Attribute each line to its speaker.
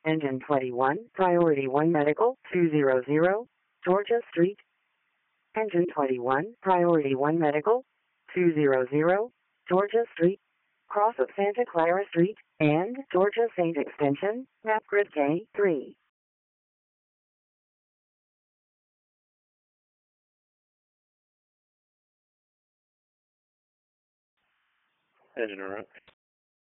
Speaker 1: Engine 21, Priority 1 Medical, 200, Georgia Street. Engine 21, Priority 1 Medical, 200, Georgia Street. Cross of Santa Clara Street, and Georgia Saint Extension, map grid K3.
Speaker 2: Engine, all right.